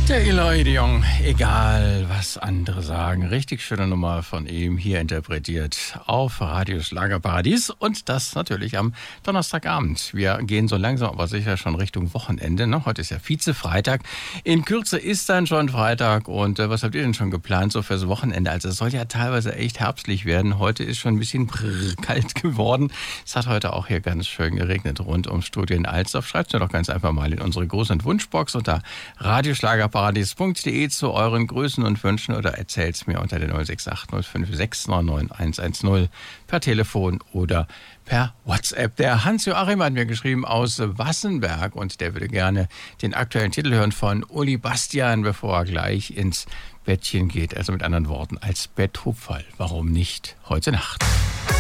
Der Eloy de Jong, egal was andere sagen. Richtig schöne Nummer von ihm, hier interpretiert auf Radio Schlagerparadies und das natürlich am Donnerstagabend. Wir gehen so langsam aber sicher schon Richtung Wochenende. Ne? Heute ist ja Vize-Freitag. In Kürze ist dann schon Freitag und was habt ihr denn schon geplant so fürs Wochenende? Also es soll ja teilweise echt herbstlich werden. Heute ist schon ein bisschen kalt geworden. Es hat heute auch hier ganz schön geregnet rund ums Studio in Alsdorf. Schreibt mir doch ganz einfach mal in unsere Gruß- und Wunschbox unter radioschlagerparadies.de zu euren Grüßen und Wünschen oder erzählt's mir unter der 068 056 99 110 per Telefon oder per WhatsApp. Der Hans-Joachim hat mir geschrieben aus Wassenberg und der würde gerne den aktuellen Titel hören von Uli Bastian, bevor er gleich ins Bettchen geht. Also mit anderen Worten als Betthupferl. Warum nicht heute Nacht?